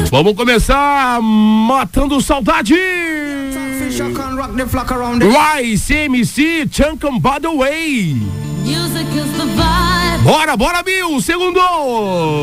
Vamos começar matando saudade. YCMC, Chunkin' by the Way. Bora, Bill, segundo.